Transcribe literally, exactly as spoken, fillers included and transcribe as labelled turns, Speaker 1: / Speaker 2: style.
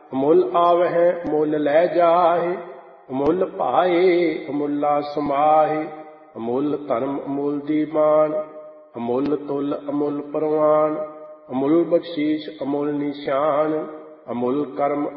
Speaker 1: ਅਮੁੱਲ ਆਵਹਿ ਅਮੁੱਲ ਲੈ ਜਾਹਿ, ਅਮੁੱਲ ਭਾਏ ਅਮੁੱਲਾ ਸਮਾਹਿ। ਅਮੁੱਲ ਧਰਮ ਅਮੁੱਲ ਦੀਵਾਨ, ਅਮੁੱਲ ਤੁਲ ਅਮੁੱਲ ਪ੍ਰਵਾਨ। ਅਮੁੱਲ ਬਖਸ਼ੀਸ਼ ਅਮੁੱਲ ਨਿਸ਼ਾਨ, ਅਮੁੱਲ ਕਰਮ